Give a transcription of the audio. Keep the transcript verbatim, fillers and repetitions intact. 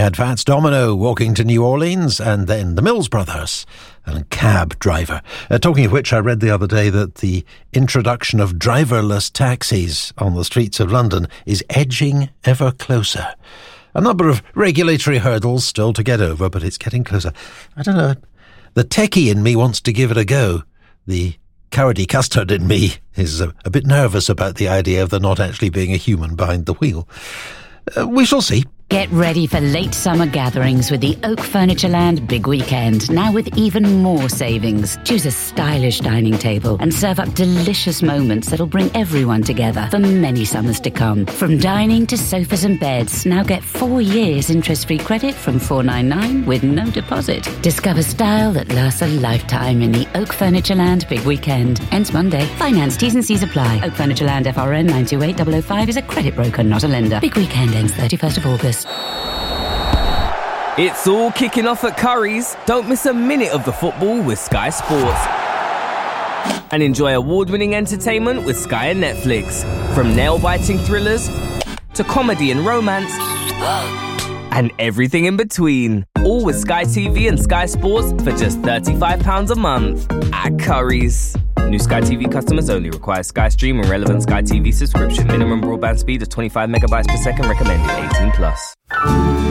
had Fats Domino walking to New Orleans, and then the Mills Brothers and Cab Driver. Uh, talking of which, I read the other day that the introduction of driverless taxis on the streets of London is edging ever closer. A number of regulatory hurdles still to get over, but it's getting closer. I don't know. The techie in me wants to give it a go. The cowardy custard in me is a, a bit nervous about the idea of there not actually being a human behind the wheel. Uh, we shall see. Get ready for late summer gatherings with the Oak Furnitureland Big Weekend, now with even more savings. Choose a stylish dining table and serve up delicious moments that'll bring everyone together for many summers to come. From dining to sofas and beds, now get four years interest-free credit from four ninety-nine with no deposit. Discover style that lasts a lifetime in the Oak Furnitureland Big Weekend. Ends Monday. Finance, T's and C's apply. Oak Furnitureland F R N nine two eight zero zero five is a credit broker, not a lender. Big Weekend ends thirty-first of August. It's all kicking off at Curry's. Don't miss a minute of the football with Sky Sports. And enjoy award-winning entertainment with Sky and Netflix. From nail-biting thrillers to comedy and romance and everything in between. All with Sky T V and Sky Sports for just thirty-five pounds a month at Curry's. New Sky T V customers only. Require Sky Stream and relevant Sky T V subscription. Minimum broadband speed of twenty-five megabytes per second. Recommended eighteen plus.